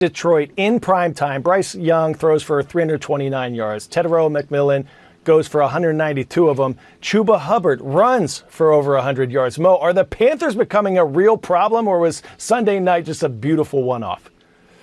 Detroit in prime time. Bryce Young throws for 329 yards. Tedero McMillan goes for 192 of them. Chuba Hubbard runs for over 100 yards. Mo, are the Panthers becoming a real problem, or was Sunday night just a beautiful one-off?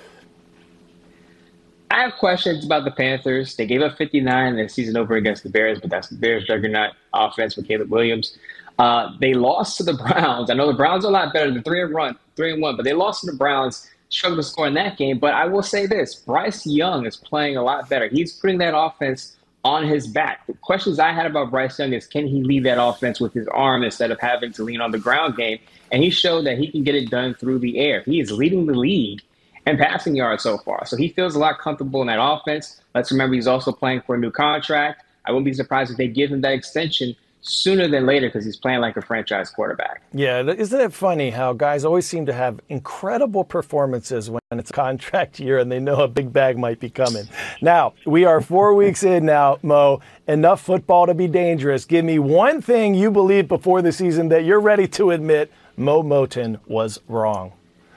I have questions about the Panthers. They gave up 59 in the season over against the Bears, but that's the Bears' juggernaut offense with Caleb Williams. They lost to the Browns. I know the Browns are a lot better than 3-1, but they lost to the Browns. Struggled to score in that game, but I will say this: Bryce Young is playing a lot better. He's putting that offense on his back. The questions I had about Bryce Young is, can he lead that offense with his arm instead of having to lean on the ground game? And he showed that he can get it done through the air. He is leading the league in passing yards so far, so he feels a lot comfortable in that offense. Let's remember he's also playing for a new contract. I wouldn't be surprised if they give him that extension sooner than later because he's playing like a franchise quarterback. Yeah, isn't it funny how guys always seem to have incredible performances when it's contract year and they know a big bag might be coming. Now, we are 4 weeks in now, Mo. Enough football to be dangerous. Give me one thing you believed before the season that you're ready to admit Mo Moton was wrong.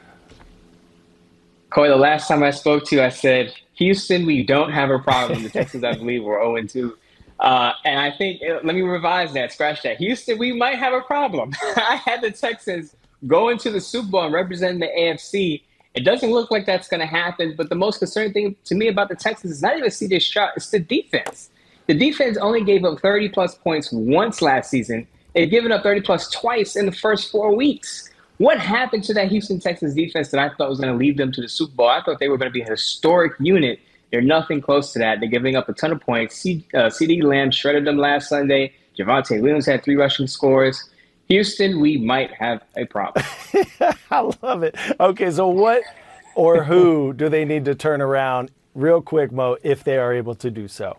Corey, the last time I spoke to you, I said, Houston, we don't have a problem. The Texans, I believe, were 0-2. And I think, let me revise that, scratch that. Houston, we might have a problem. I had the Texans go into the Super Bowl and representing the AFC. It doesn't look like that's going to happen, but the most concerning thing to me about the Texans is not even C.J. Stroud, it's the defense. The defense only gave up 30-plus points once last season. They've given up 30-plus twice in the first 4 weeks. What happened to that Houston Texans defense that I thought was going to lead them to the Super Bowl? I thought they were going to be a historic unit. They're nothing close to that. They're giving up a ton of points. CeeDee Lamb shredded them last Sunday. Javonte Williams had 3 rushing scores. Houston, we might have a problem. I love it. Okay, so what or who do they need to turn around real quick, Mo, if they are able to do so?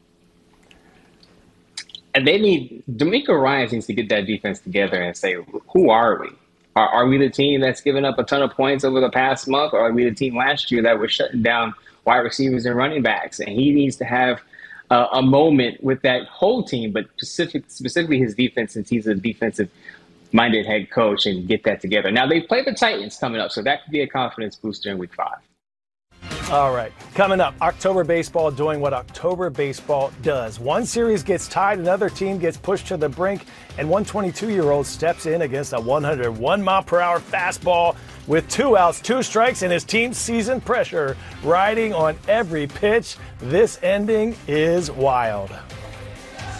And they need – D'Amico Ryans needs to get that defense together and say, who are we? Are we the team that's given up a ton of points over the past month, or are we the team last year that was shutting down wide receivers and running backs? And he needs to have a moment with that whole team, but specifically his defense, since he's a defensive-minded head coach, and get that together. Now, they play the Titans coming up, so that could be a confidence booster in Week 5. All right, coming up, October baseball doing what October baseball does. One series gets tied, another team gets pushed to the brink, and one 22-year-old steps in against a 101-mile-per-hour fastball with 2 outs, 2 strikes, and his team's season pressure riding on every pitch. This ending is wild.